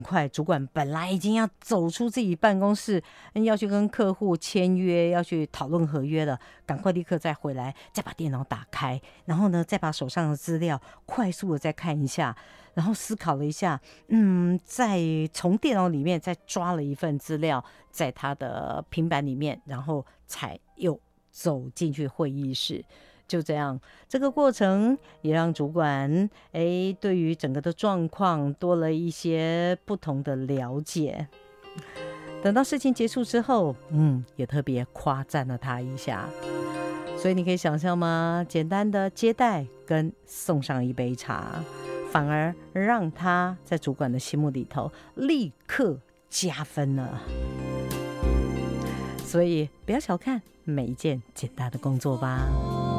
快，主管本来已经要走出自己办公室，要去跟客户签约，要去讨论合约了，赶快立刻再回来，再把电脑打开，然后呢，再把手上的资料快速的再看一下，然后思考了一下，再从电脑里面再抓了一份资料，在他的平板里面，然后才又走进去会议室。就这样，这个过程也让主管对于整个的状况多了一些不同的了解。等到事情结束之后，也特别夸赞了他一下。所以你可以想象吗？简单的接待跟送上一杯茶，反而让他在主管的心目里头立刻加分了。所以不要小看每一件简单的工作吧。